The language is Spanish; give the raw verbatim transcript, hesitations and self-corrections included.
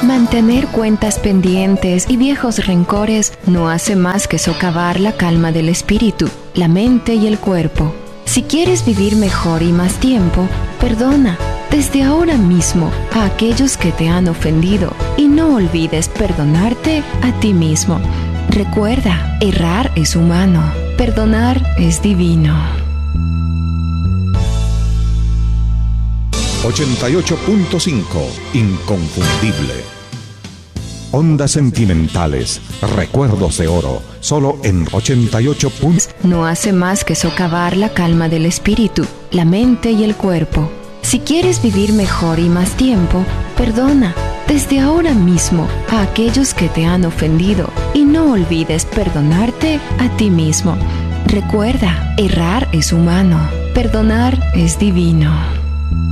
Mantener cuentas pendientes y viejos rencores no hace más que socavar la calma del espíritu, la mente y el cuerpo. Si quieres vivir mejor y más tiempo, perdona desde ahora mismo a aquellos que te han ofendido y no olvides perdonarte a ti mismo. Recuerda, errar es humano, perdonar es divino. ochenta y ocho punto cinco, inconfundible. Ondas sentimentales, recuerdos de oro, solo en ochenta y ocho punto cinco. No hace más que socavar la calma del espíritu, la mente y el cuerpo. Si quieres vivir mejor y más tiempo, perdona desde ahora mismo a aquellos que te han ofendido y no olvides perdonarte a ti mismo. Recuerda, errar es humano, perdonar es divino.